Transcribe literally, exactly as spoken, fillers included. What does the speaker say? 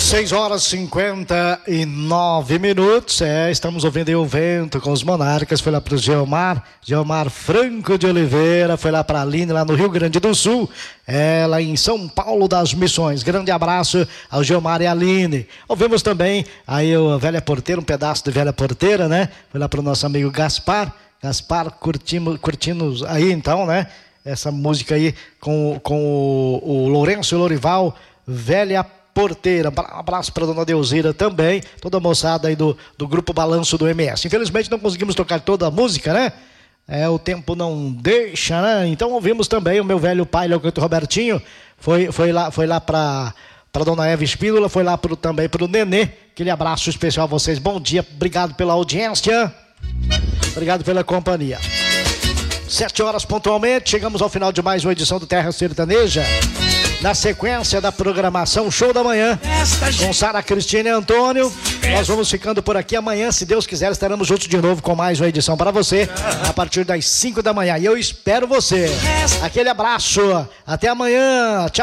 seis horas e cinquenta e nove minutos. É, estamos ouvindo aí o vento com os Monarcas. Foi lá pro Geomar, Geomar Franco de Oliveira. Foi lá pra Aline, lá no Rio Grande do Sul. É, lá em São Paulo das Missões. Grande abraço ao Geomar e a Aline. Ouvimos também aí o Velha Porteira, um pedaço de Velha Porteira, né? Foi lá pro nosso amigo Gaspar. Gaspar curtimos, curtimos aí então, né? Essa música aí com, com o, o Lourenço Lorival, Velha Porteira. Um abraço para dona Deuzira também, toda a moçada aí do, do Grupo Balanço do M S. Infelizmente não conseguimos tocar toda a música, né? É, o tempo não deixa, né? Então ouvimos também o meu velho pai, Leocanto Robertinho, foi, foi lá, foi lá para para dona Eva Espínola, foi lá pro, também para o Nenê. Aquele abraço especial a vocês. Bom dia, obrigado pela audiência, obrigado pela companhia. Sete horas pontualmente, chegamos ao final de mais uma edição do Terra Sertaneja. Na sequência da programação Show da Manhã, com Sara Cristina e Antônio, nós vamos ficando por aqui. Amanhã, se Deus quiser, estaremos juntos de novo com mais uma edição para você, a partir das cinco da manhã. E eu espero você. Aquele abraço, até amanhã, tchau.